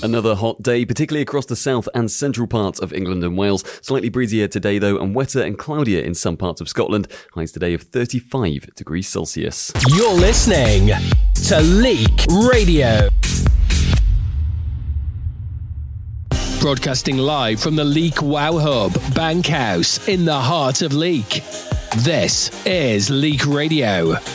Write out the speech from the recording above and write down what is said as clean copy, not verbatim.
Another hot day, particularly across the south and central parts of England and Wales. Slightly breezier today though, and wetter and cloudier in some parts of Scotland. Highs today of 35 degrees Celsius. You're listening to Leak Radio. Broadcasting live from the Leak Wow Hub, Bankhouse, in the heart of Leak. This is Leak Radio.